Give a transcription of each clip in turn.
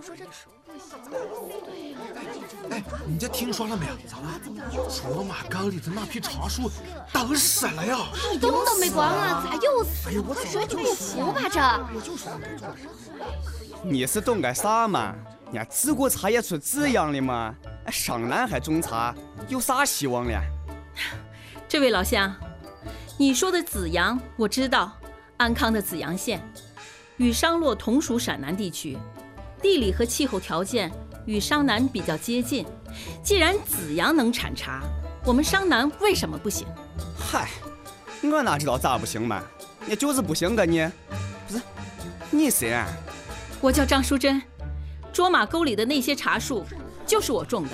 哎，你这听说了没有？卓玛岗里的那批茶树都死了呀！ 灯都没关啊，咋又死？水土不服吧这？ 你是懂个啥嘛？人家治过茶叶出这样的嘛，上南还种茶，有啥希望了？ 这位老乡，你说的紫阳我知道，安康的紫阳县，与商洛同属陕南地区，地理和气候条件与商南比较接近。既然紫阳能产茶，我们商南为什么不行？ 嗨，我哪知道咋不行嘛？你就是不行个你，不是你谁啊？ 我叫张淑珍，卓玛沟里的那些茶树就是我种的。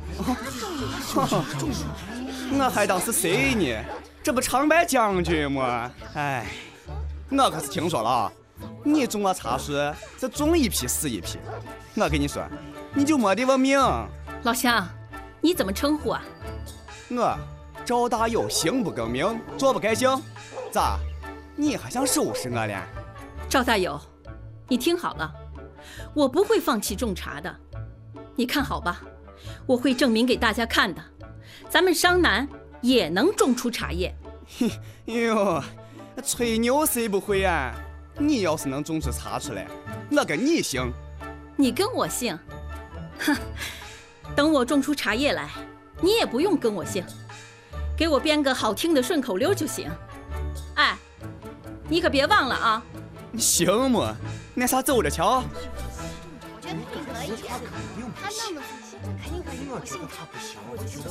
我还当是谁呢？这不长白将军吗？哎，我可是听说了啊，你种了茶树是种一批死一批。我跟你说，你就没得文明。 老乡，你怎么称呼啊？ 我赵大友，行不更名，坐不改姓。咋？你还想收拾我了？ 赵大友，你听好了，我不会放弃种茶的。你看好吧，我会证明给大家看的。咱们商南也能种出茶叶。 哟，吹牛谁不会啊？你要是能种出茶出来，我跟你姓。 你跟我姓？哼，等我种出茶叶来，你也不用跟我姓，给我编个好听的顺口溜就行。哎，你可别忘了啊！ 行么？那啥走着瞧。 我觉得肯定可以，他那么自信，肯定可以。我信他不行，我觉得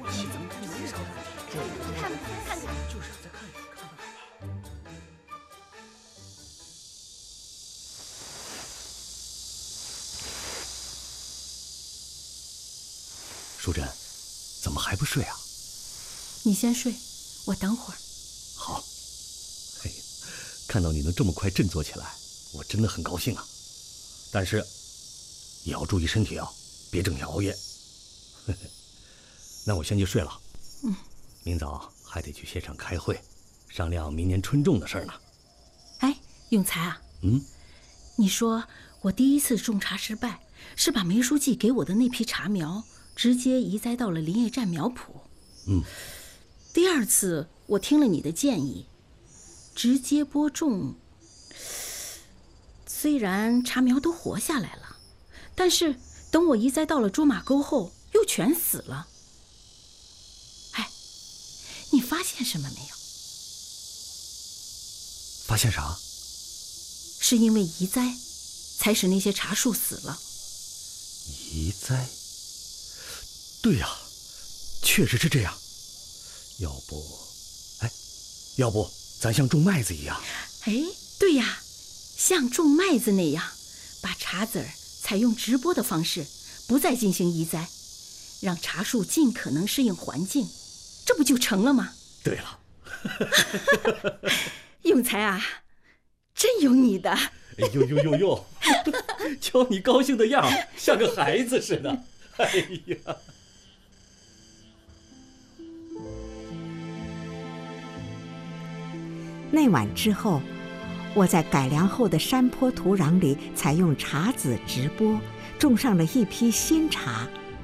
看看，就是再看一看。 淑珍，怎么还不睡啊？ 你先睡，我等会儿。 好。嘿，看到你能这么快振作起来，我真的很高兴啊。但是也要注意身体啊，别整天熬夜。那我先去睡了。明早还得去县上开会，商量明年春种的事儿呢。 哎，永才啊，你说我第一次种茶失败，是把梅书记给我的那批茶苗直接移栽到了林业站苗圃。第二次我听了你的建议，直接播种。虽然茶苗都活下来了，但是等我移栽到了卓玛沟后，又全死了。哎，你发现什么没有？ 发现啥？ 是因为移栽，才使那些茶树死了。 移栽？对呀，确实是这样。要不咱像种麦子一样？ 哎，对呀，像种麦子那样，把茶籽儿采用直播的方式，不再进行移栽，让茶树尽可能适应环境，这不就成了吗？ 对了。 永才啊，真有你的！ 哟，瞧你高兴的样，像个孩子似的。哎呀！ 那晚之后，我在改良后的山坡土壤里采用茶籽直播，种上了一批新茶。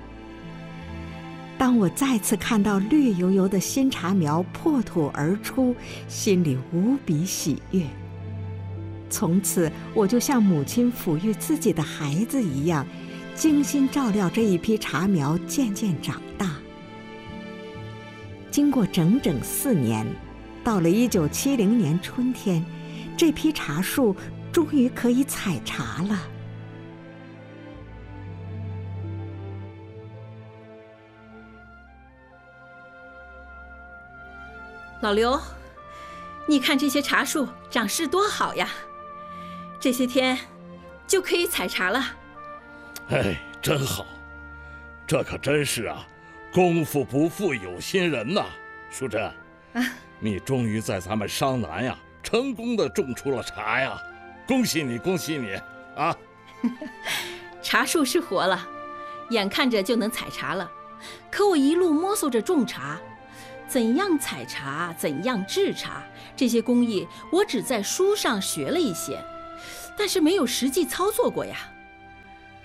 当我再次看到绿油油的新茶苗破土而出，心里无比喜悦。从此，我就像母亲抚育自己的孩子一样，精心照料这一批茶苗渐渐长大。经过整整4年，到了1970年春天，这批茶树终于可以采茶了。 老刘，你看这些茶树长势多好呀！这些天就可以采茶了。 哎，真好，这可真是啊，功夫不负有心人呐，淑珍。你终于在咱们商南呀，成功的种出了茶呀，恭喜你，恭喜你啊！ 茶树是活了，眼看着就能采茶了，可我一路摸索着种茶，怎样采茶，怎样制茶，这些工艺我只在书上学了一些，但是没有实际操作过呀。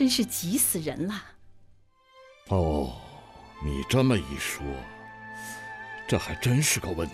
真是急死人了。 哦，你这么一说，这还真是个问